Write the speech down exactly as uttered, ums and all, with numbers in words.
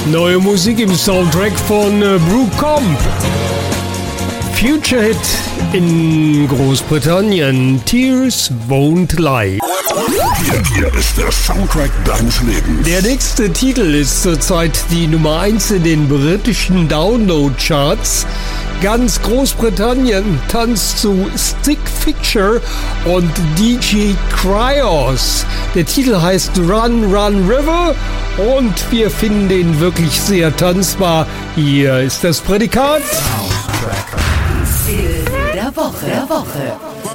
Neue Musik im Soundtrack von äh, Brooke Comp. Future Hit in Großbritannien. Tears Won't Lie. Hier, hier ist der Soundtrack deines Lebens. Der nächste Titel ist zurzeit die Nummer eins in den britischen Download-Charts. Ganz Großbritannien tanzt zu Stick Fixture und D J Cryos. Der Titel heißt Run Run River und wir finden den wirklich sehr tanzbar. Hier ist das Prädikat. Soundtrack der Woche. Der Woche.